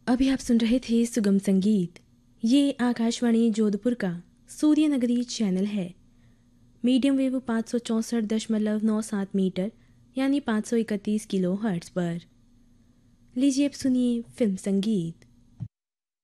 अभी आप सुन रहे थे सुगम संगीत। ये आकाशवाणी जोधपुर का सूर्य नगरी चैनल है। मीडियम वेव 564.97 मीटर यानी 531 किलो हर्ट्ज पर। लीजिए अब सुनिए फिल्म संगीत।